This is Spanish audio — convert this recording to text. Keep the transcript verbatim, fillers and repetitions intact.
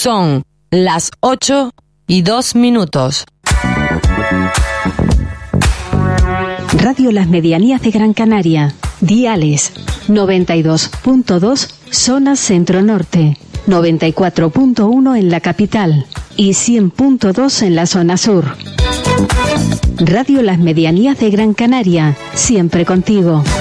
Son las ocho y dos minutos. Radio Las Medianías de Gran Canaria. Diales noventa y dos punto dos zona centro-norte, noventa y cuatro punto uno en la capital y cien punto dos en la zona sur. Radio Las Medianías de Gran Canaria, siempre contigo.